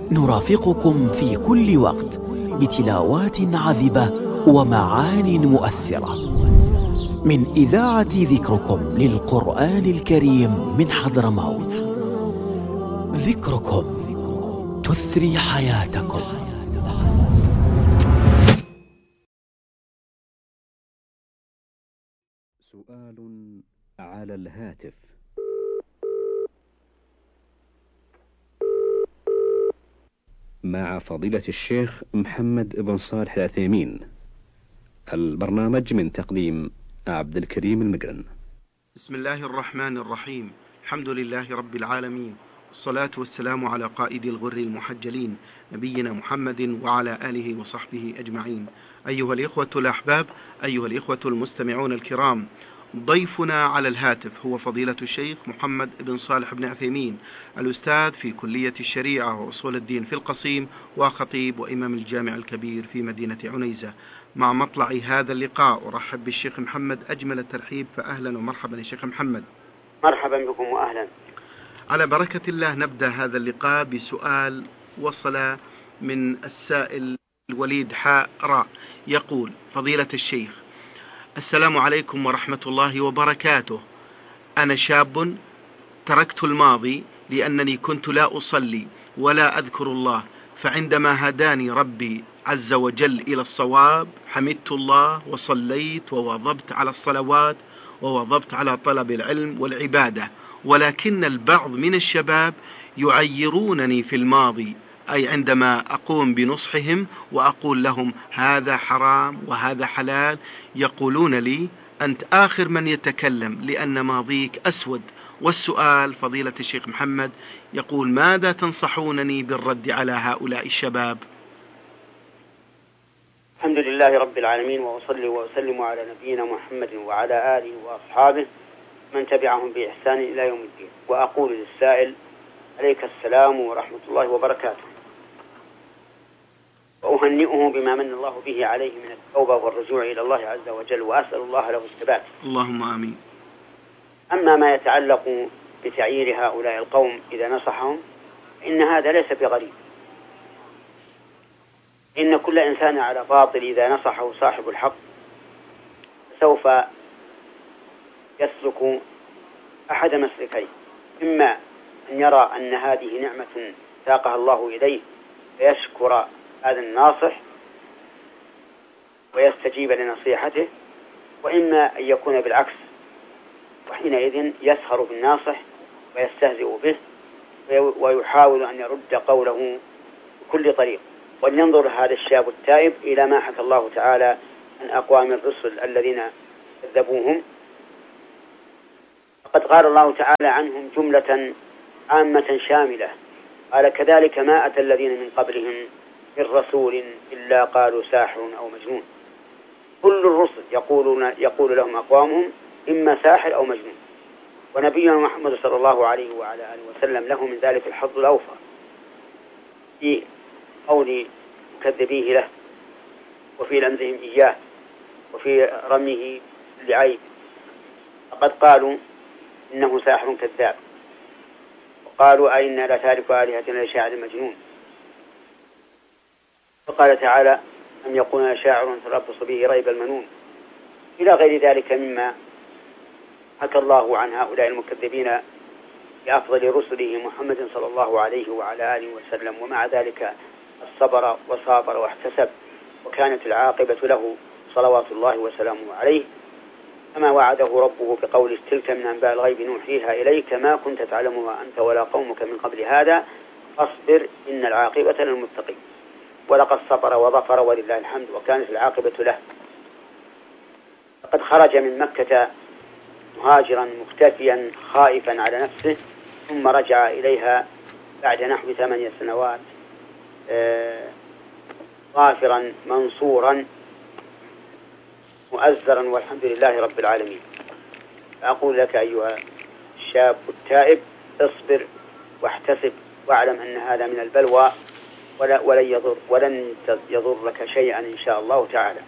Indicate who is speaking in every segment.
Speaker 1: نرافقكم في كل وقت بتلاوات عذبة ومعان مؤثرة من إذاعة ذكركم للقرآن الكريم من حضرموت. ذكركم تثري حياتكم.
Speaker 2: سؤال على الهاتف. مع فضيلة الشيخ محمد بن صالح العثيمين. البرنامج من تقديم عبد الكريم المقرن.
Speaker 3: بسم الله الرحمن الرحيم. الحمد لله رب العالمين، والصلاة والسلام على قائد الغر المحجلين نبينا محمد وعلى آله وصحبه أجمعين. أيها الإخوة الأحباب، أيها الإخوة المستمعون الكرام، ضيفنا على الهاتف هو فضيلة الشيخ محمد بن صالح بن عثيمين، الأستاذ في كلية الشريعة وأصول الدين في القصيم، وخطيب وإمام الجامع الكبير في مدينة عنيزة. مع مطلع هذا اللقاء أرحب بالشيخ محمد أجمل الترحيب، فأهلا ومرحبا يا شيخ محمد.
Speaker 4: مرحبا بكم وأهلا.
Speaker 3: على بركة الله نبدأ هذا اللقاء بسؤال وصل من السائل الوليد حاء راء، يقول: فضيلة الشيخ، السلام عليكم ورحمة الله وبركاته. أنا شاب تركت الماضي لأنني كنت لا أصلي ولا أذكر الله، فعندما هداني ربي عز وجل إلى الصواب حمدت الله وصليت وواظبت على الصلوات وواظبت على طلب العلم والعبادة، ولكن البعض من الشباب يعيرونني في الماضي، أي عندما أقوم بنصحهم وأقول لهم هذا حرام وهذا حلال، يقولون لي أنت آخر من يتكلم لأن ماضيك أسود. والسؤال فضيلة الشيخ محمد يقول: ماذا تنصحونني بالرد على هؤلاء الشباب؟
Speaker 4: الحمد لله رب العالمين، وأصلي وأسلم على نبينا محمد وعلى آله وأصحابه من تبعهم بإحسان إلى يوم الدين. وأقول للسائل: عليك السلام ورحمة الله وبركاته، وأهنئه بما من الله به عليه من التوبة والرجوع إلى الله عز وجل، وأسأل الله له الثبات.
Speaker 3: اللهم آمين.
Speaker 4: أما ما يتعلق بتعيير هؤلاء القوم إذا نصحهم، إن هذا ليس بغريب، إن كل إنسان على باطل إذا نصحه صاحب الحق سوف يسلك أحد مسلكين: إما أن يرى أن هذه نعمة ساقها الله إليه فيشكر هذا الناصح ويستجيب لنصيحته، وإما أن يكون بالعكس، وحينئذ يسخر بالناصح ويستهزئ به ويحاول أن يرد قوله بكل طريق. ولينظر هذا الشاب التائب إلى ما حكى الله تعالى عن أقوام الرسل الذين كذبوهم، فقد قال الله تعالى عنهم جملة عامة شاملة، قال: كذلك ما أتى الذين من قبلهم من رسول إلا قالوا ساحر أو مجنون. كل الرسل يقول لهم أقوامهم إما ساحر أو مجنون، ونبينا محمد صلى الله عليه وعلى آله وسلم له من ذلك الحظ الأوفى في قول مكذبيه له، وفي لمزهم إياه، وفي رميه لعيب. فقد قالوا إنه ساحر كذاب، وقالوا أئنا لتارك آلهتنا لشاعر مجنون. فقال تعالى: أم يقولون شاعر تربص به ريب المنون، إلى غير ذلك مما حكى الله عن هؤلاء المكذبين بأفضل رسله محمد صلى الله عليه وعلى آله وسلم. ومع ذلك الصبر وصابر واحتسب، وكانت العاقبة له صلوات الله وسلامه عليه، كما وعده ربه بقوله: تلك من أنباء الغيب نوحيها إليك ما كنت تعلمها أنت ولا قومك من قبل هذا فاصبر إن العاقبة للمتقين. ولقد صبر وظفر ولله الحمد، وكانت العاقبة له. فقد خرج من مكة مهاجرا مختفيا خائفا على نفسه، ثم رجع إليها بعد نحو 8 سنوات ظافرا منصورا مؤزرا، والحمد لله رب العالمين. فأقول لك أيها الشاب التائب: اصبر واحتسب، واعلم أن هذا من البلوى، ولن يضرك شيئا إن شاء الله تعالى.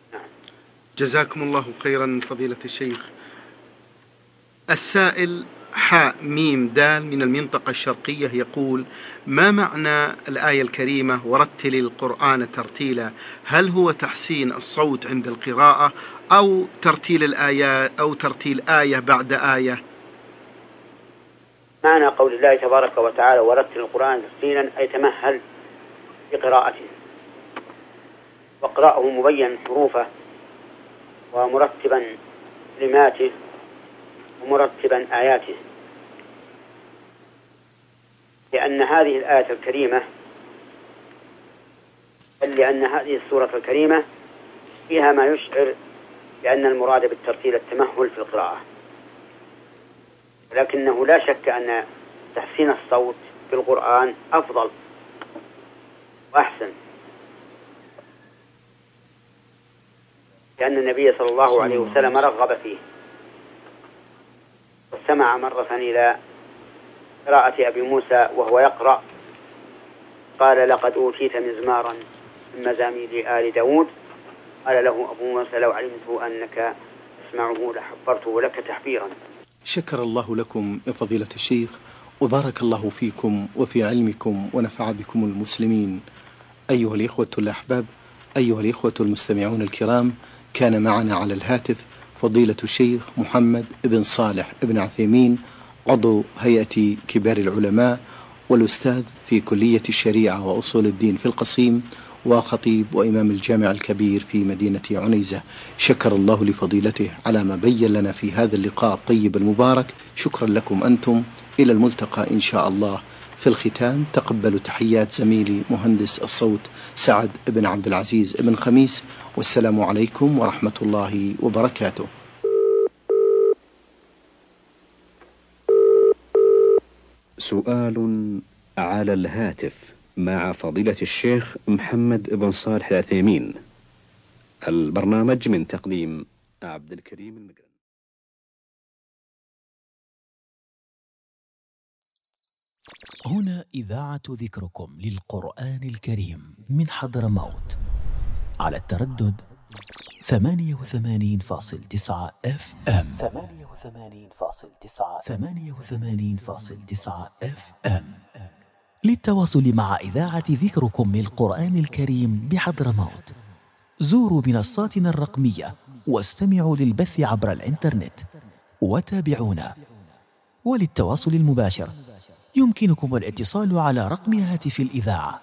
Speaker 3: جزاكم الله خيرا فضيلة الشيخ. السائل حاء ميم دال من المنطقة الشرقية يقول: ما معنى الآية الكريمة ورتل القرآن ترتيلا؟ هل هو تحسين الصوت عند القراءة أو ترتيل الآيات أو ترتيل آية بعد آية؟
Speaker 4: معنى قول الله تبارك وتعالى ورتل القرآن ترتيلا أي تمهل بقراءته، واقرأه مبين حروفه ومرتبا كلماته ومرتبا آياته، لأن هذه الآية الكريمة لأن هذه السورة الكريمة فيها ما يشعر بأن المراد بالترتيل التمهل في القراءة، لكنه لا شك أن تحسين الصوت في القرآن أفضل وأحسن، لأن النبي صلى الله عليه وسلم رغب فيه، واستمع مرة إلى قراءة أبي موسى وهو يقرأ قال: لقد أوتيت مزمارا من مزامير آل داود. قال له أبو موسى: لو علمت أنك تسمعه لحبرته لك تحبيرا.
Speaker 5: شكر الله لكم يا فضيلة الشيخ، وبارك الله فيكم وفي علمكم ونفع بكم المسلمين. أيها الإخوة الأحباب، أيها الإخوة المستمعون الكرام، كان معنا على الهاتف فضيلة الشيخ محمد بن صالح بن عثيمين، عضو هيئة كبار العلماء والأستاذ في كلية الشريعة وأصول الدين في القصيم، وخطيب وإمام الجامع الكبير في مدينة عنيزة. شكر الله لفضيلته على ما بين لنا في هذا اللقاء الطيب المبارك. شكرا لكم أنتم، إلى الملتقى إن شاء الله. في الختام تقبلوا تحيات زميلي مهندس الصوت سعد بن عبد العزيز بن خميس، والسلام عليكم ورحمة الله وبركاته.
Speaker 2: سؤال على الهاتف مع فضيلة الشيخ محمد بن صالح العثيمين. البرنامج من تقديم عبد الكريم المقرن.
Speaker 1: هنا إذاعة ذكركم للقرآن الكريم من حضرموت على التردد 88.9 FM. 88.9 FM. للتواصل مع إذاعة ذكركم للقرآن الكريم بحضرموت زوروا منصاتنا الرقمية واستمعوا للبث عبر الإنترنت وتابعونا. وللتواصل المباشر يمكنكم الاتصال على رقم هاتف الإذاعة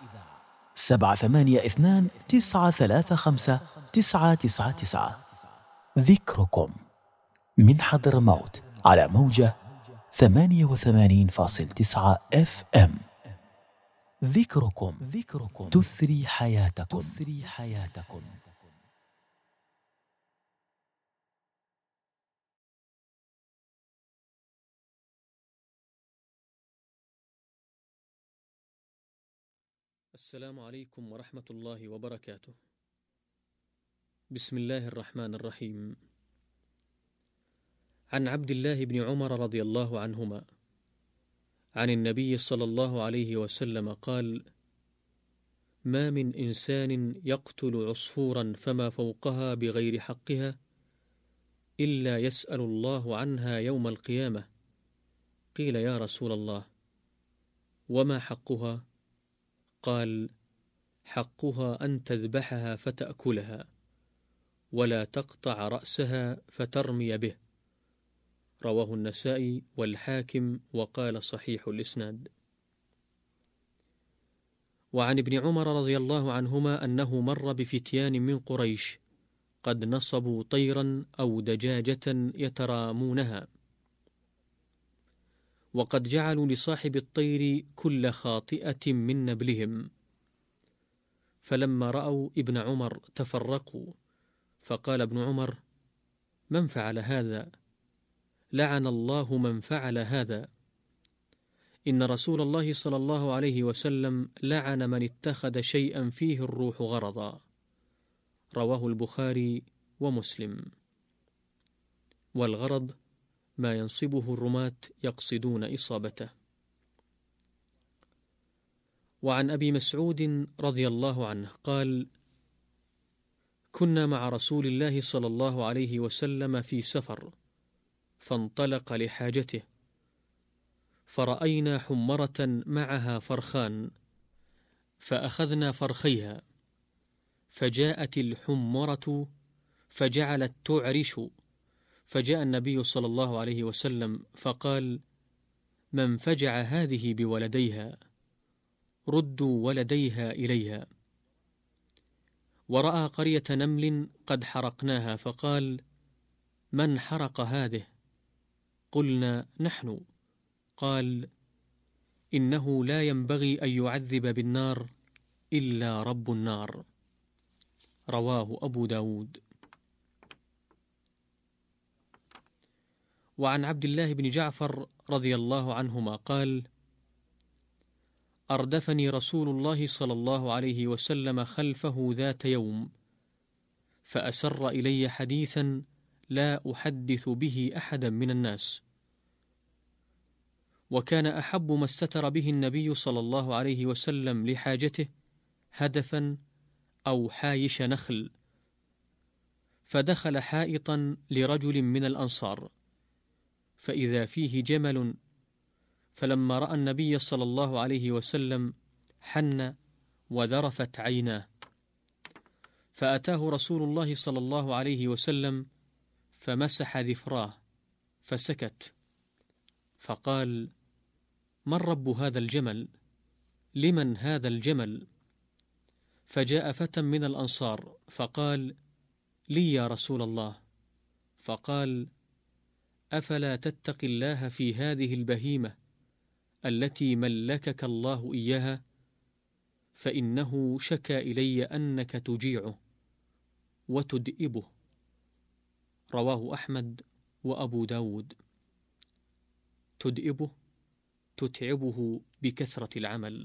Speaker 1: 782-935-999. ذكركم من حضرموت على موجة 88.9 FM. ذكركم تثري حياتكم.
Speaker 6: السلام عليكم ورحمة الله وبركاته. بسم الله الرحمن الرحيم. عن عبد الله بن عمر رضي الله عنهما عن النبي صلى الله عليه وسلم قال: ما من إنسان يقتل عصفورا فما فوقها بغير حقها إلا يسأل الله عنها يوم القيامة. قيل: يا رسول الله وما حقها؟ قال: حقها أن تذبحها فتأكلها ولا تقطع رأسها فترمي به. رواه النسائي والحاكم وقال صحيح الإسناد. وعن ابن عمر رضي الله عنهما أنه مر بفتيان من قريش قد نصبوا طيرا أو دجاجة يترامونها، وقد جعلوا لصاحب الطير كل خاطئة من نبلهم، فلما رأوا ابن عمر تفرقوا، فقال ابن عمر: من فعل هذا؟ لعن الله من فعل هذا. إن رسول الله صلى الله عليه وسلم لعن من اتخذ شيئا فيه الروح غرضا. رواه البخاري ومسلم. والغرض ما ينصبه الرماة يقصدون إصابته. وعن أبي مسعود رضي الله عنه قال: كنا مع رسول الله صلى الله عليه وسلم في سفر، فانطلق لحاجته، فرأينا حمرة معها فرخان، فأخذنا فرخيها، فجاءت الحمرة فجعلت تعرش، فجاء النبي صلى الله عليه وسلم فقال: من فجع هذه بولديها؟ ردوا ولديها إليها. ورأى قرية نمل قد حرقناها، فقال: من حرق هذه؟ قلنا: نحن. قال: إنه لا ينبغي أن يعذب بالنار إلا رب النار. رواه أبو داود. وعن عبد الله بن جعفر رضي الله عنهما قال: أردفني رسول الله صلى الله عليه وسلم خلفه ذات يوم، فأسر إلي حديثا لا أحدث به أحدا من الناس، وكان أحب ما استتر به النبي صلى الله عليه وسلم لحاجته هدفا أو حايش نخل، فدخل حائطا لرجل من الأنصار، فإذا فيه جمل، فلما رأى النبي صلى الله عليه وسلم حن وذرفت عيناه، فأتاه رسول الله صلى الله عليه وسلم فمسح ذفراه فسكت، فقال: من رب هذا الجمل؟ لمن هذا الجمل؟ فجاء فتى من الأنصار فقال: لي يا رسول الله. فقال: أفلا تتقي الله في هذه البهيمة التي ملكك الله إياها؟ فإنه شكى إلي أنك تجيعه وتدئبه. رواه أحمد وأبو داود. تدئبه تتعبه بكثرة العمل.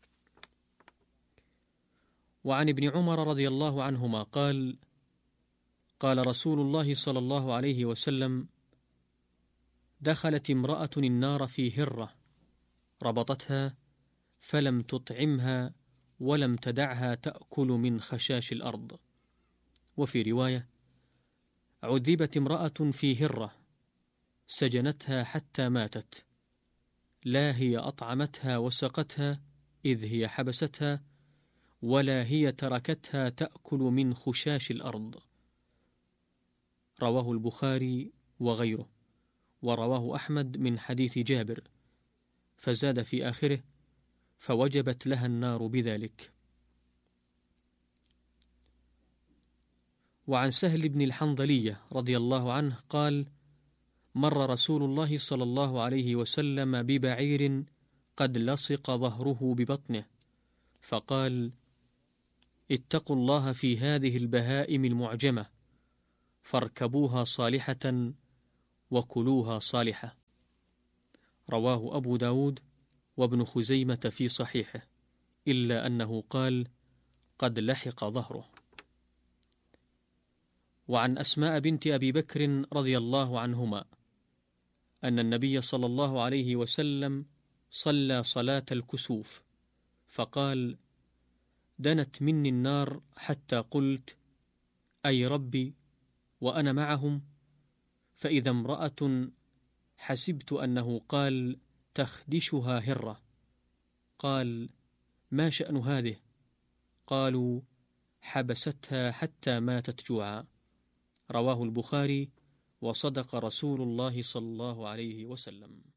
Speaker 6: وعن ابن عمر رضي الله عنهما قال: قال رسول الله صلى الله عليه وسلم: دخلت امرأة النار في هرة، ربطتها فلم تطعمها ولم تدعها تأكل من خشاش الأرض. وفي رواية: عذبت امرأة في هرة، سجنتها حتى ماتت، لا هي أطعمتها وسقتها إذ هي حبستها، ولا هي تركتها تأكل من خشاش الأرض. رواه البخاري وغيره، ورواه أحمد من حديث جابر، فزاد في آخره: فوجبت لها النار بذلك. وعن سهل بن الحنظلية رضي الله عنه قال: مر رسول الله صلى الله عليه وسلم ببعير قد لصق ظهره ببطنه، فقال: اتقوا الله في هذه البهائم المعجمة، فاركبوها صالحة وكلوها صالحة. رواه أبو داود وابن خزيمة في صحيحه، إلا أنه قال: قد لحق ظهره. وعن أسماء بنت أبي بكر رضي الله عنهما أن النبي صلى الله عليه وسلم صلى صلاة الكسوف، فقال: دنت مني النار حتى قلت: أي ربي وأنا معهم، فإذا امرأة حسبت أنه قال تخدشها هرة. قال: ما شأن هذه؟ قالوا: حبستها حتى ماتت جوعا. رواه البخاري، وصدق رسول الله صلى الله عليه وسلم.